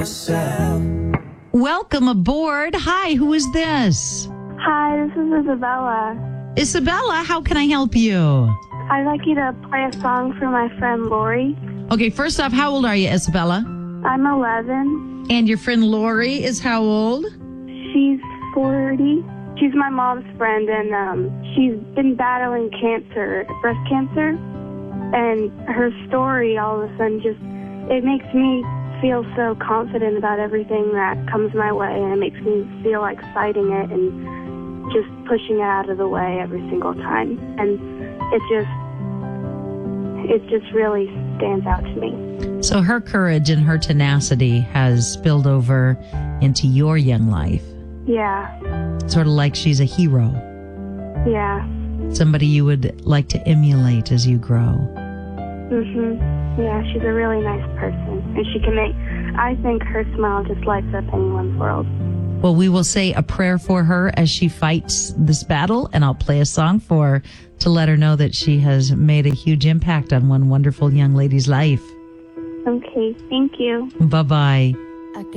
yourself. Welcome aboard. Hi, who is this? Hi, this is Isabella. Isabella, how can I help you? I'd like you to play a song for my friend Lori. Okay, first off, how old are you, Isabella? I'm 11. And your friend Lori is how old? She's 40. She's my mom's friend, and she's been battling cancer, breast cancer. And her story all of a sudden it makes me feel so confident about everything that comes my way, and it makes me feel like fighting it and just pushing it out of the way every single time. And it just really stands out to me. So her courage and her tenacity has spilled over into your young life. Yeah. Sort of like she's a hero. Yeah. Somebody you would like to emulate as you grow. Yeah, she's a really nice person. And she can I think her smile just lights up anyone's world. Well, we will say a prayer for her as she fights this battle, and I'll play a song for her to let her know that she has made a huge impact on one wonderful young lady's life. Okay, thank you. Bye-bye.